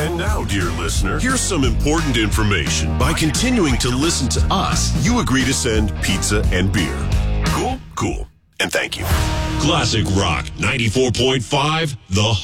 And now, dear listener, here's some important information. By continuing to listen to us, you agree to send pizza and beer. Cool? Cool. And thank you. Classic Rock 94.5, The